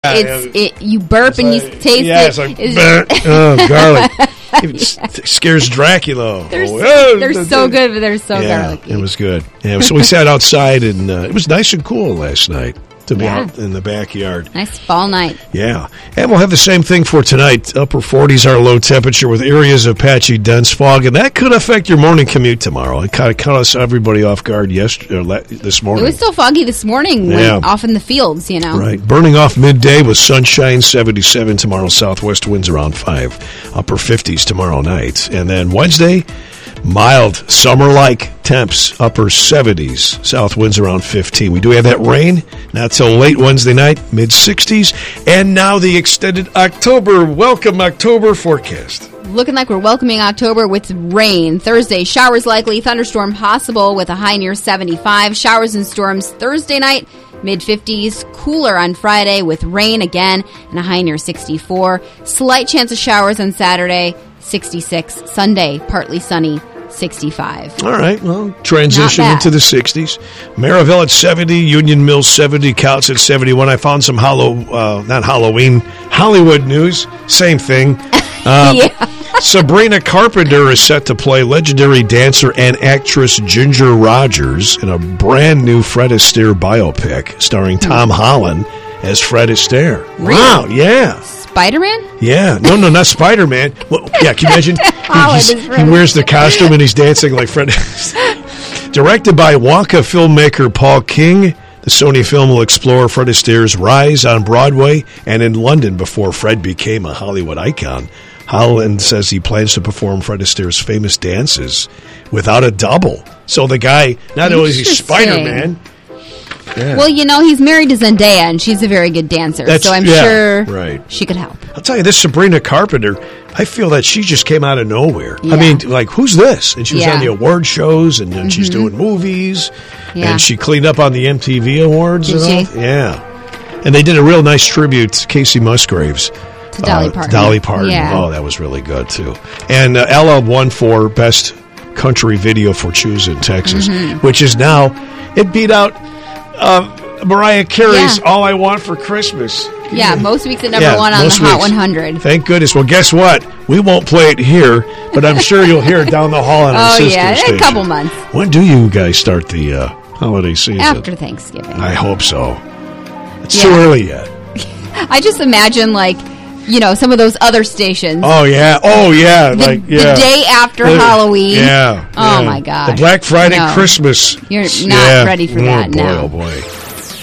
you burp and you taste it. Yeah, it's like, garlic. It scares Dracula. They're so good, but they're so garlicky. It was good. Yeah, so we sat outside, and it was nice and cool last night to be out in the backyard. Nice fall night. Yeah. And we'll have the same thing for tonight. Upper 40s our low temperature with areas of patchy dense fog, and that could affect your morning commute tomorrow. It kind of caught us everybody off guard this morning. It was still foggy this morning off in the fields, Right. Burning off midday with sunshine, 77 tomorrow, southwest winds around 5, upper 50s tomorrow night. And then Wednesday, mild, summer-like temps, upper 70s, south winds around 15. We do have that rain, not till late Wednesday night, mid-60s. And now the extended welcome October forecast. Looking like we're welcoming October with rain. Thursday, showers likely, thunderstorm possible with a high near 75. Showers and storms Thursday night, mid-50s. Cooler on Friday with rain again and a high near 64. Slight chance of showers on Saturday, 66. Sunday, partly sunny, 65. All right, well, transition into the 60s. Maryville at 70, Union Mills 70, Couts at 71. I found some Hollywood news. Same thing. Sabrina Carpenter is set to play legendary dancer and actress Ginger Rogers in a brand new Fred Astaire biopic starring Tom Holland as Fred Astaire. Really? Wow, yeah. Spider-Man? Yeah. No, not Spider-Man. Well, yeah, can you imagine? He wears the costume and he's dancing like Fred. Directed by Wonka filmmaker Paul King, the Sony film will explore Fred Astaire's rise on Broadway and in London before Fred became a Hollywood icon. Holland says he plans to perform Fred Astaire's famous dances without a double. So the guy, not only is he Spider-Man... Yeah. Well, he's married to Zendaya, and she's a very good dancer, so I'm sure she could help. I'll tell you, this Sabrina Carpenter, I feel that she just came out of nowhere. Yeah. I mean, like, who's this? And she was on the award shows, and then she's doing movies, and she cleaned up on the MTV Awards. Did she? Yeah. And they did a real nice tribute to Casey Musgraves. To Dolly Parton. Dolly Parton. Yeah. Oh, that was really good, too. And Ella won for Best Country Video for Choose in Texas, which is now, it beat out... Mariah Carey's All I Want for Christmas. Yeah, most weeks at number one on the Hot 100. Thank goodness. Well, guess what? We won't play it here, but I'm sure you'll hear it down the hall on our sister station. In a couple months. When do you guys start the holiday season? After Thanksgiving. I hope so. It's too early yet. I just imagine, some of those other stations. Oh, yeah. The day after Halloween. Yeah. Oh, my God. The Black Friday Christmas. You're not ready for that now. Oh, boy.